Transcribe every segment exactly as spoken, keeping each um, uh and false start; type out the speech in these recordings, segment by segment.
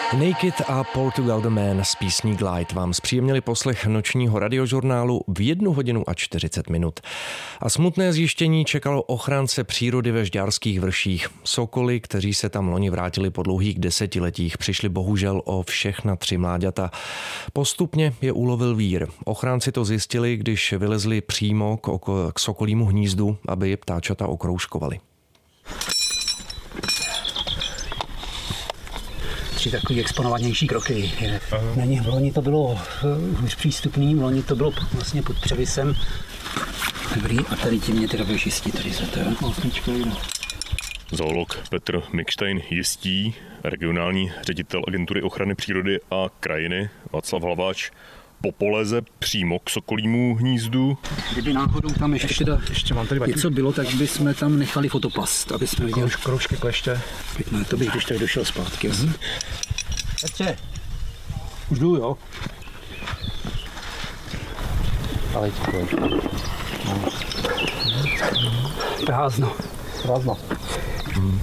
Naked a Portugal the Man z písní Glide vám zpříjemnili poslech nočního radiožurnálu v jednu hodinu a čtyřicet minut. A smutné zjištění čekalo ochránce přírody ve Žďárských vrších. Sokoly, kteří se tam loni vrátili po dlouhých desetiletích, přišli bohužel o všechna tři mláďata. Postupně je ulovil vír. Ochránci to zjistili, když vylezli přímo k, oko- k sokolímu hnízdu, aby je ptáčata okroužkovali. Tři takový exponovanější kroky. Na nich v loni to bylo už přístupný, v loni to bylo vlastně pod převisem. Dobrý, a tady ti mě teda budeš jistí, tady se to osmička. Zoolog Petr Mikstein jistí, regionální ředitel agentury ochrany přírody a krajiny Václav Hlaváč po poleze přímo k sokolímu hnízdu. Kdyby náhodou tam ještě, ještě, ještě mám tady něco bylo, tak bychom tam nechali fotoplast, aby jsme viděli. Už kroužky kleště. No, to bych když tak došel zpátky. Mm-hmm. Petře, už jdu, jo? Ale děkuji. Prázdno. Prázdno. Hmm.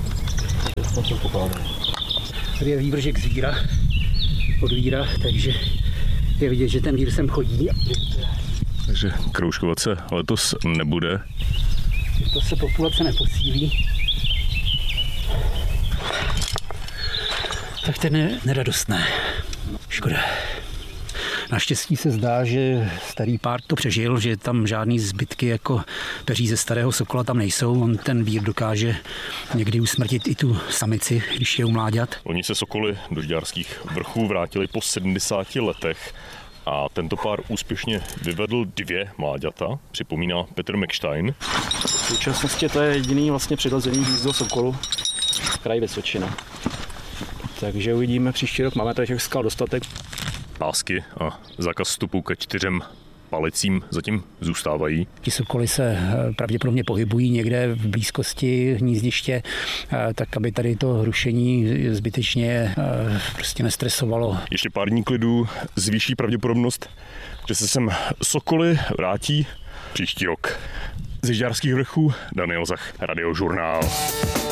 Tady je vývržek z víra, od víra, takže je vidět, že ten vír sem chodí. Takže kroužkovat se letos nebude. To se populace neposílí. Tak to je neradostné. Škoda. Naštěstí se zdá, že starý pár to přežil, že tam žádný zbytky jako peří ze starého sokola tam nejsou. On ten vír dokáže někdy usmrtit i tu samici, když je umláďat. Oni se sokoly do Žďárských vrchů vrátili po sedmdesáti letech a tento pár úspěšně vyvedl dvě mláďata, připomíná Petr Mikstein. V současnosti to je jediný vlastně přirozený hnízdo sokolu v kraji Vysočina. Takže uvidíme příští rok, máme tady těch skal dostatek. Pásky a zákaz vstupu ke čtyřem palicím zatím zůstávají. Ti sokoly se pravděpodobně pohybují někde v blízkosti hnízdiště, tak aby tady to rušení zbytečně prostě nestresovalo. Ještě pár dní klidu zvýší pravděpodobnost, že se sem sokoly vrátí příští rok. Ze Žďárských vrchů Daniel Zach, Radiožurnál.